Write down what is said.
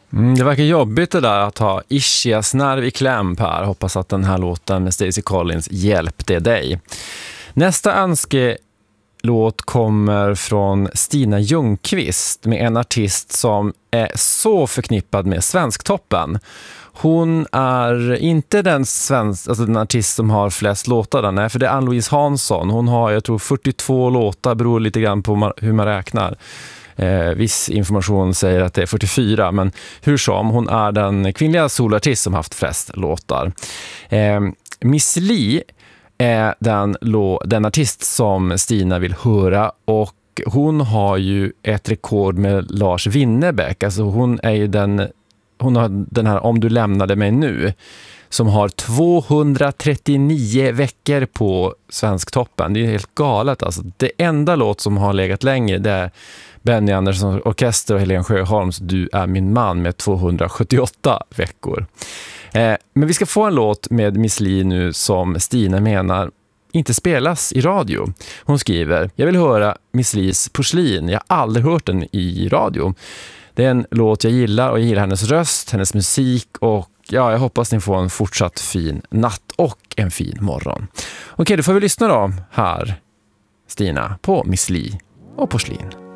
Det verkar jobbigt det där att ha ischiasnerv i kläm, Per. Hoppas att den här låten med Stacey Collins hjälpte dig. Nästa önskelåt kommer från Stina Ljungqvist med en artist som är så förknippad med Svensktoppen. Hon är inte den artist som har flest låtar där, nej, för det är Ann-Louise Hansson. Hon har, jag tror, 42 låtar, beror lite grann på hur man räknar. Viss information säger att det är 44, men hur som, hon är den kvinnliga solartist som haft flest låtar. Miss Li är den artist som Stina vill höra, och hon har ju ett rekord med Lars Winnerbäck. Alltså hon har den här Om du lämnade mig nu, som har 239 veckor på Svensktoppen. Det är helt galet. Alltså, det enda låt som har legat längre, det är Benny Anderssons orkester och Helen Sjöholms Du är min man med 278 veckor. Men vi ska få en låt med Miss Li nu som Stina menar inte spelas i radio. Hon skriver: jag vill höra Miss Lis Porslin. Jag har aldrig hört den i radio. Det är en låt jag gillar, och jag gillar hennes röst, hennes musik, och ja, jag hoppas ni får en fortsatt fin natt och en fin morgon. Okej, då får vi lyssna då här, Stina, på Miss Li och Porslin.